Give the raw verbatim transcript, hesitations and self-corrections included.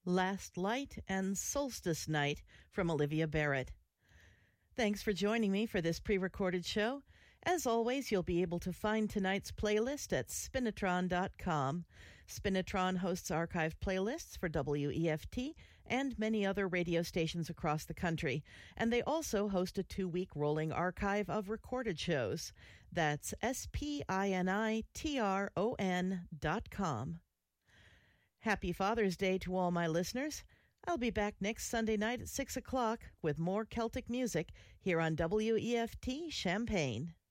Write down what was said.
Last Light and Solstice Night from Olivia Barrett. Thanks for joining me for this pre-recorded show. As always, you'll be able to find tonight's playlist at spinitron dot com. Spinitron hosts archived playlists for W E F T and many other radio stations across the country, and they also host a two-week rolling archive of recorded shows. That's S P I N I T R O N dot com. Happy Father's Day to all my listeners. I'll be back next Sunday night at six o'clock with more Celtic music here on W E F T Champaign.